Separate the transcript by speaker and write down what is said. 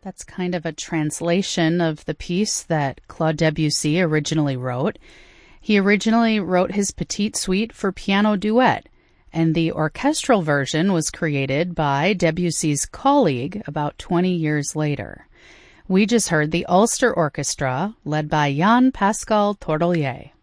Speaker 1: That's kind of a translation of the piece that Claude Debussy originally wrote. He originally wrote his Petite Suite for piano duet, and the orchestral version was created by Debussy's colleague about 20 years later. We just heard the Ulster Orchestra, led by Jan Pascal Tordelier.